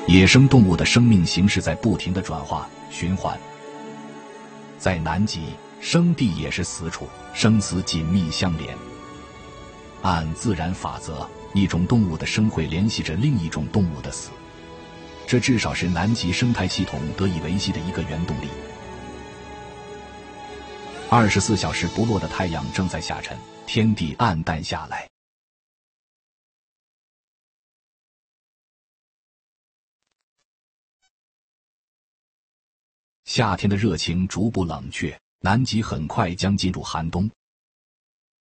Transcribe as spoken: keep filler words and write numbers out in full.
野生动物的生命形式在不停地转化循环。在南极，生地也是死处，生死紧密相连。按自然法则，一种动物的生会联系着另一种动物的死，这至少是南极生态系统得以维系的一个原动力。二十四小时不落的太阳正在下沉，天地暗淡下来。夏天的热情逐步冷却，南极很快将进入寒冬。